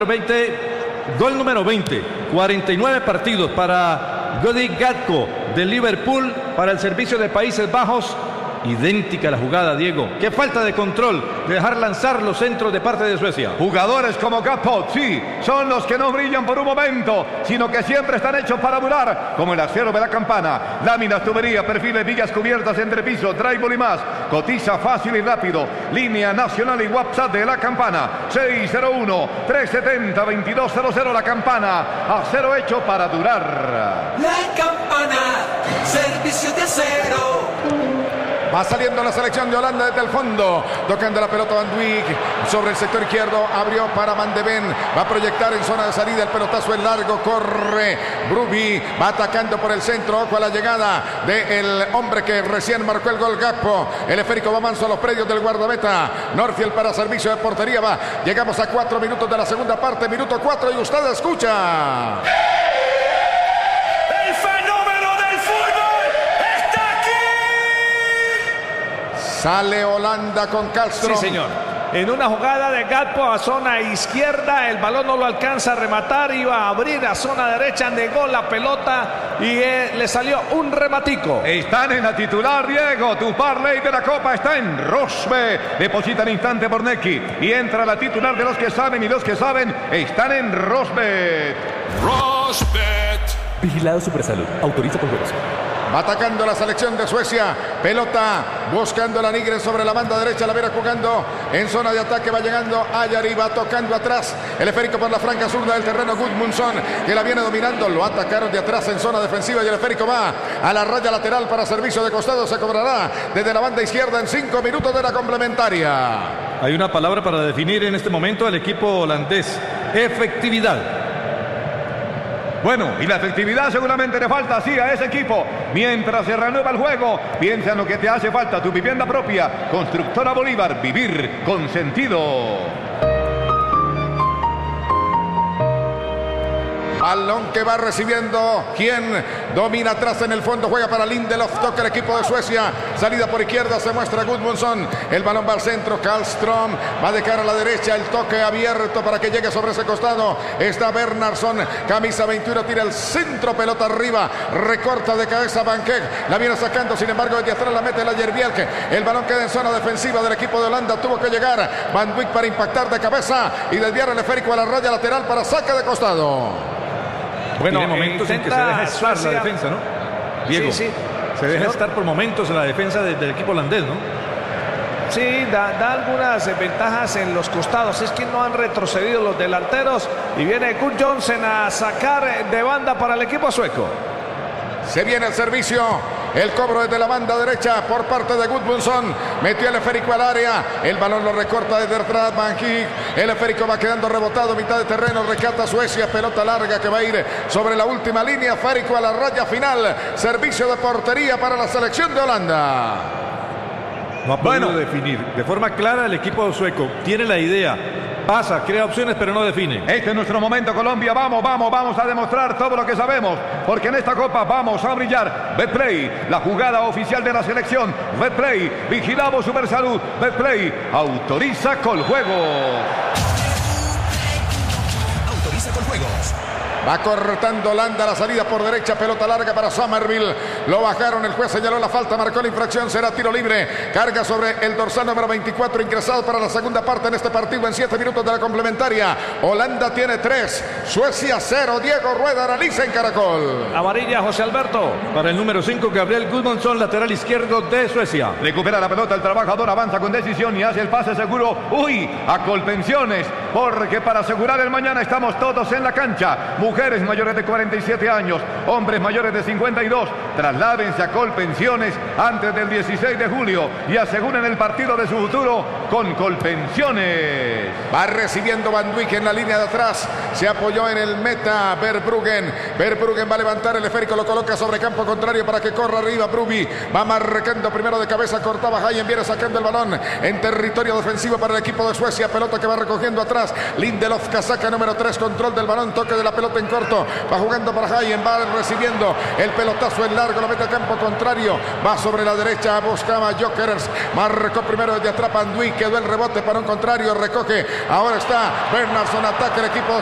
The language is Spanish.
20, gol número 20, 49 partidos para Cody Gakpo de Liverpool para el servicio de Países Bajos. Idéntica la jugada, Diego. Qué falta de control de dejar lanzar los centros de parte de Suecia. Jugadores como Gakpo, sí, son los que no brillan por un momento, sino que siempre están hechos para durar, como el acero de la campana. Láminas, tubería, perfiles, vigas cubiertas, entrepiso, drywall y más. Cotiza fácil y rápido. Línea nacional y WhatsApp de la campana. 601-370-2200 la campana. Acero hecho para durar. La campana, servicio de acero. Va saliendo la selección de Holanda desde el fondo, tocando la pelota Van Dijk sobre el sector izquierdo, abrió para Van de Ven, va a proyectar en zona de salida, el pelotazo es largo, corre Brobbey, va atacando por el centro, ojo a la llegada del hombre que recién marcó el gol, Gakpo, el esférico va manso a los predios del guardameta, Norfield para servicio de portería, va, llegamos a 4 minutos de la segunda parte, minuto 4 y usted escucha. Sale Holanda con Karlström. Sí, señor. En una jugada de Gakpo a zona izquierda, el balón no lo alcanza a rematar, iba a abrir a zona derecha, negó la pelota y le salió un rematico. Están en la titular, Diego. Tu parlay de la Copa está en Rosbet. Deposita en instante por Neki y entra la titular de los que saben, y los que saben están en Rosbet. Rosbet. Vigilado Supersalud. Autoriza por juegos. Va atacando la selección de Suecia. Pelota buscando la Nigren sobre la banda derecha. La viene jugando en zona de ataque. Va llegando Ayari. Va tocando atrás. El esférico por la franca zurda del terreno. Gudmundsson que la viene dominando. Lo atacaron de atrás en zona defensiva. Y el esférico va a la raya lateral para servicio de costado. Se cobrará desde la banda izquierda en 5 minutos de la complementaria. Hay una palabra para definir en este momento al equipo holandés: efectividad. Bueno, y la efectividad seguramente le falta así a ese equipo. Mientras se renueva el juego, piensa en lo que te hace falta, tu vivienda propia. Constructora Bolívar, vivir con sentido. Balón que va recibiendo quien domina atrás en el fondo, juega para Lindelof, toca el equipo de Suecia, salida por izquierda, se muestra Gudmundsson, el balón va al centro, Karlström va de cara a la derecha, el toque abierto para que llegue sobre ese costado, está Bernhardsson, camisa 21, tira el centro, pelota arriba, recorta de cabeza Van Keck, la viene sacando, sin embargo desde atrás la mete la Jerbielke, el balón queda en zona defensiva del equipo de Holanda, tuvo que llegar Van Dijk para impactar de cabeza y desviar el esférico a la raya lateral para saque de costado. Bueno, tiene momentos en que se deja estar la defensa, ¿no? Diego, sí. Se deja estar por momentos en la defensa del equipo holandés, ¿no? Sí, da algunas ventajas en los costados. Es que no han retrocedido los delanteros. Y viene Gunnar Johnsen a sacar de banda para el equipo sueco. Se viene el servicio. El cobro desde la banda derecha por parte de Gudmundsson. Metió el esférico al área. El balón lo recorta desde atrás Van Dijk. El esférico va quedando rebotado. Mitad de terreno. Rescata Suecia. Pelota larga que va a ir sobre la última línea. Esférico a la raya final. Servicio de portería para la selección de Holanda. No ha podido definir de forma clara el equipo sueco. Tiene la idea. Pasa, crea opciones, pero no define. Este es nuestro momento, Colombia. Vamos a demostrar todo lo que sabemos. Porque en esta Copa vamos a brillar. Betplay, la jugada oficial de la selección. Betplay, vigilamos Supersalud. Betplay, autoriza Coljuegos. Autoriza Coljuegos. Va cortando Holanda la salida por derecha, pelota larga para Somerville. Lo bajaron, el juez señaló la falta, marcó la infracción, será tiro libre. Carga sobre el dorsal número 24, ingresado para la segunda parte en este partido en 7 minutos de la complementaria. Holanda tiene 3, Suecia 0. Diego Rueda analiza en Caracol. Amarilla, José Alberto. Para el número 5, Gabriel Gudmundsson, lateral izquierdo de Suecia. Recupera la pelota, el trabajador avanza con decisión y hace el pase seguro. A Colpensiones, porque para asegurar el mañana estamos todos en la cancha. Mujeres mayores de 47 años, hombres mayores de 52, trasládense a Colpensiones antes del 16 de julio y aseguren el partido de su futuro con Colpensiones. Va recibiendo Van Dijk en la línea de atrás, se apoyó en el meta Verbruggen. Verbruggen va a levantar el esférico, lo coloca sobre campo contrario para que corra arriba. Brobbey va marcando primero de cabeza, cortaba Hayen, viene sacando el balón en territorio defensivo para el equipo de Suecia, pelota que va recogiendo atrás. Lindelof, casaca número 3, control del balón, toque de la pelota en corto, va jugando para Hayen, va recibiendo el pelotazo en largo. largo, lo mete al campo contrario. Va sobre la derecha, buscaba Jokers. Marcó primero desde atrás Panduí. Quedó el rebote para un contrario. Recoge. Ahora está Bernardson. Ataca el equipo